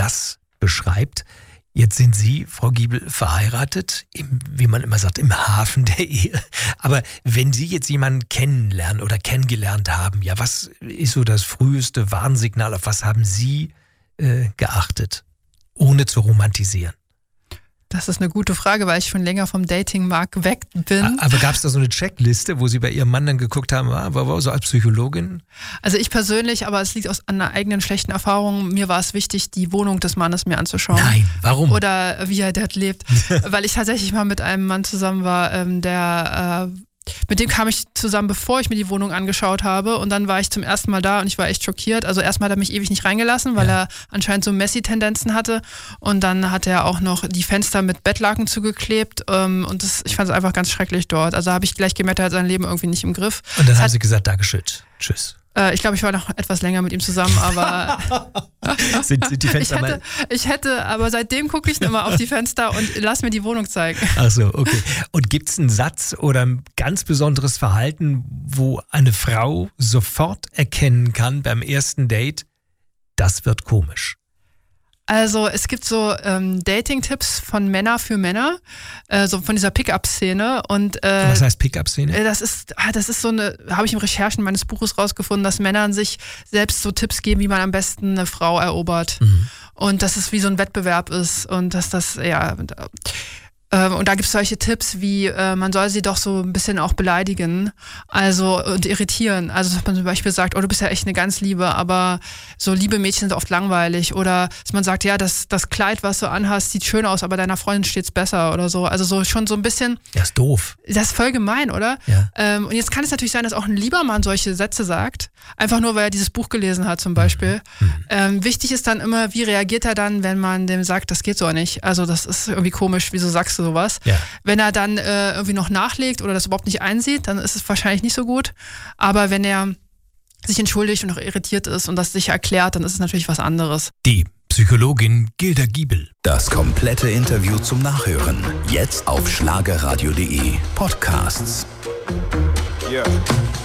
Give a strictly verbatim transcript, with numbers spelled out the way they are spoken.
das beschreibt. Jetzt sind Sie, Frau Giebel, verheiratet, im, wie man immer sagt, im Hafen der Ehe. Aber wenn Sie jetzt jemanden kennenlernen oder kennengelernt haben, ja, was ist so das früheste Warnsignal, auf was haben Sie äh, geachtet, ohne zu romantisieren? Das ist eine gute Frage, weil ich schon länger vom Datingmarkt weg bin. Aber gab es da so eine Checkliste, wo Sie bei Ihrem Mann dann geguckt haben, war so als Psychologin? Also ich persönlich, aber es liegt aus einer eigenen schlechten Erfahrung, mir war es wichtig, die Wohnung des Mannes mir anzuschauen. Nein, warum? Oder wie er dort lebt. Weil ich tatsächlich mal mit einem Mann zusammen war, ähm, der... Äh, Mit dem kam ich zusammen, bevor ich mir die Wohnung angeschaut habe, und dann war ich zum ersten Mal da und ich war echt schockiert. Also erstmal hat er mich ewig nicht reingelassen, weil ja. er anscheinend so Messi-Tendenzen hatte, und dann hat er auch noch die Fenster mit Bettlaken zugeklebt, und das, ich fand es einfach ganz schrecklich dort. Also habe ich gleich gemerkt, er hat sein Leben irgendwie nicht im Griff. Und dann das haben hat, Sie gesagt, Dankeschön, tschüss. Äh, ich glaube, ich war noch etwas länger mit ihm zusammen, aber sind, sind die Fenster ich, hätte, ich hätte, aber seitdem gucke ich immer auf die Fenster und lass mir die Wohnung zeigen. Ach so, okay. Und gibt es einen Satz oder ein ganz besonderes Verhalten, wo eine Frau sofort erkennen kann beim ersten Date, das wird komisch? Also es gibt so ähm, Dating-Tipps von Männer für Männer, äh, so von dieser Pickup-Szene. Und äh, was heißt Pickup-Szene? Äh, das ist, ah, das ist so eine, habe ich im Recherchen meines Buches rausgefunden, dass Männern sich selbst so Tipps geben, wie man am besten eine Frau erobert. Mhm. Und dass es wie so ein Wettbewerb ist und dass das, ja... Ähm, und da gibt es solche Tipps wie, äh, man soll sie doch so ein bisschen auch beleidigen, also und irritieren. Also dass man zum Beispiel sagt, oh, du bist ja echt eine ganz Liebe, aber so liebe Mädchen sind oft langweilig. Oder dass man sagt, ja, das, das Kleid, was du anhast, sieht schön aus, aber deiner Freundin steht's besser oder so. Also so schon so ein bisschen... Das ist doof. Das ist voll gemein, oder? Ja. Ähm, und jetzt kann es natürlich sein, dass auch ein lieber Mann solche Sätze sagt, einfach nur, weil er dieses Buch gelesen hat zum Beispiel. Mhm. Ähm, wichtig ist dann immer, wie reagiert er dann, wenn man dem sagt, das geht so nicht. Also das ist irgendwie komisch, wieso sagst du sowas? Ja. Wenn er dann äh, irgendwie noch nachlegt oder das überhaupt nicht einsieht, dann ist es wahrscheinlich nicht so gut. Aber wenn er sich entschuldigt und auch irritiert ist und das sich erklärt, dann ist es natürlich was anderes. Die Psychologin Gilda Giebel. Das komplette Interview zum Nachhören. Jetzt auf schlagerradio punkt de Podcasts. Yeah.